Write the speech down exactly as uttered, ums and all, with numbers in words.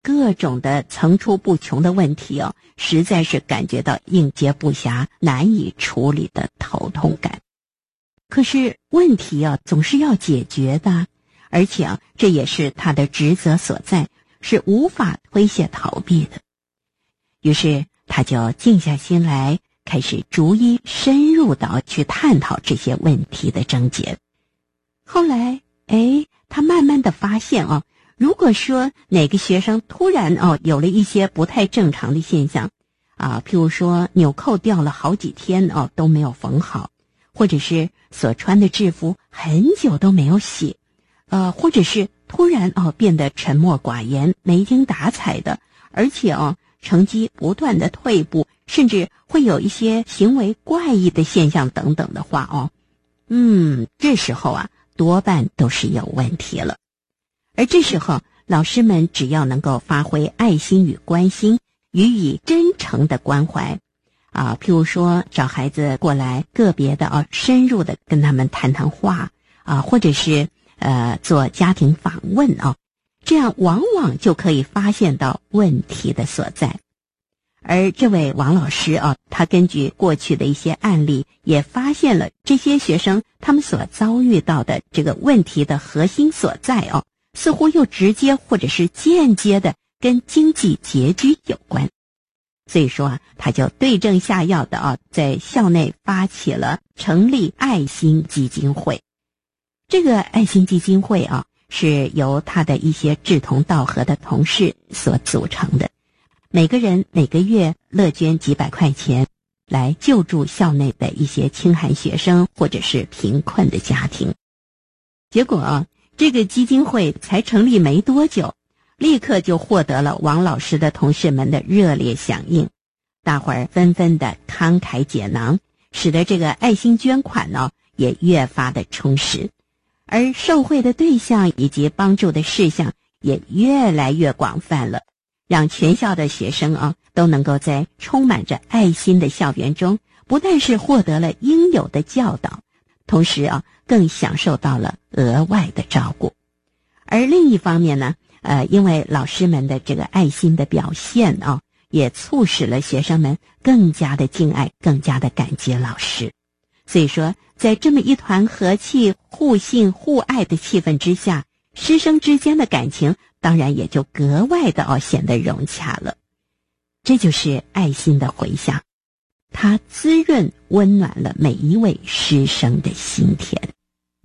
各种的层出不穷的问题哦，实在是感觉到应接不暇、难以处理的头痛感。可是问题啊，总是要解决的，而且啊，这也是他的职责所在，是无法推卸逃避的。于是他就静下心来，开始逐一深入地去探讨这些问题的症结。后来，哎，他慢慢地发现哦，如果说哪个学生突然哦有了一些不太正常的现象啊，譬如说纽扣掉了好几天哦都没有缝好，或者是所穿的制服很久都没有洗，呃，或者是突然哦变得沉默寡言、没精打采的，而且哦成绩不断的退步，甚至会有一些行为怪异的现象等等的话哦，嗯，这时候啊多半都是有问题了。而这时候老师们只要能够发挥爱心与关心，予以真诚的关怀啊，譬如说找孩子过来个别的啊深入的跟他们谈谈话啊，或者是呃做家庭访问啊，这样往往就可以发现到问题的所在。而这位王老师啊，他根据过去的一些案例，也发现了这些学生他们所遭遇到的这个问题的核心所在哦，似乎又直接或者是间接的跟经济拮据有关。所以说啊，他就对症下药的啊，在校内发起了成立爱心基金会。这个爱心基金会啊，是由他的一些志同道合的同事所组成的，每个人每个月乐捐几百块钱，来救助校内的一些清寒学生或者是贫困的家庭。结果啊，这个基金会才成立没多久，立刻就获得了王老师的同事们的热烈响应，大伙儿纷纷的慷慨解囊，使得这个爱心捐款呢也越发的充实，而受惠的对象以及帮助的事项也越来越广泛了，让全校的学生啊都能够在充满着爱心的校园中，不但是获得了应有的教导，同时啊更享受到了额外的照顾。而另一方面呢，呃，因为老师们的这个爱心的表现啊，也促使了学生们更加的敬爱，更加的感激老师。所以说，在这么一团和气、互信、互爱的气氛之下，师生之间的感情当然也就格外的哦显得融洽了。这就是爱心的回响，它滋润温暖了每一位师生的心田。